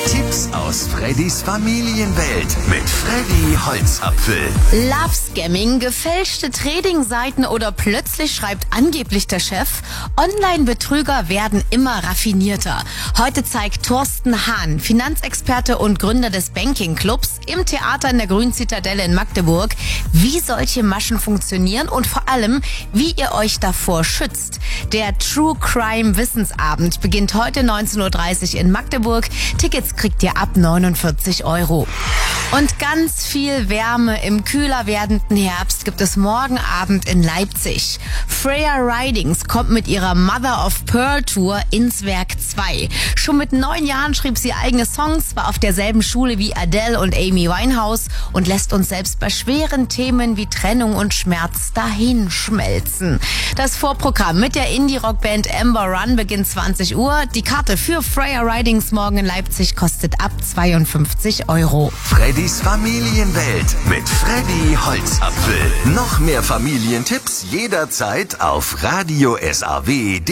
Tipps aus Freddys Familienwelt mit Freddy Holzapfel. Love Scamming, gefälschte Trading-Seiten oder plötzlich schreibt angeblich der Chef, Online-Betrüger werden immer raffinierter. Heute zeigt Thorsten Hahn, Finanzexperte und Gründer des Banking-Clubs, im Theater in der Grünen Zitadelle in Magdeburg, wie solche Maschen funktionieren und vor allem, wie ihr euch davor schützt. Der True Crime Wissensabend beginnt heute 19.30 Uhr in Magdeburg. Tickets kriegt ihr ab 49 €. Und ganz viel Wärme im kühler werdenden Herbst gibt es morgen Abend in Leipzig. Freya Ridings kommt mit ihrer Mother of Pearl Tour ins Werk 2. Schon mit 9 Jahren schrieb sie eigene Songs, war auf derselben Schule wie Adele und Amy Winehouse und lässt uns selbst bei schweren Themen wie Trennung und Schmerz dahinschmelzen. Das Vorprogramm mit der Indie-Rock-Band Amber Run beginnt 20 Uhr. Die Karte für Freya Ridings morgen in Leipzig kostet ab 52 €. Freddys Familienwelt mit Freddy Holzapfel. Noch mehr Familientipps jederzeit auf Radio SAW.